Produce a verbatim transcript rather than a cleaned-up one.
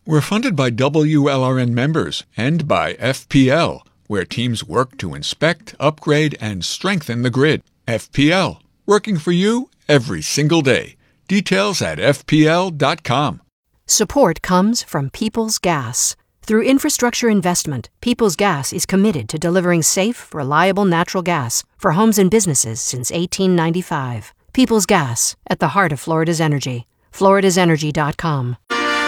We're funded by W L R N members and by F P L, where teams work to inspect, upgrade, and strengthen the grid. F P L, working for you every single day. Details at F P L dot com. Support comes from Peoples Gas. Through infrastructure investment, Peoples Gas is committed to delivering safe, reliable natural gas for homes and businesses since eighteen ninety-five. Peoples Gas, at the heart of Florida's energy. Floridas Energy dot com.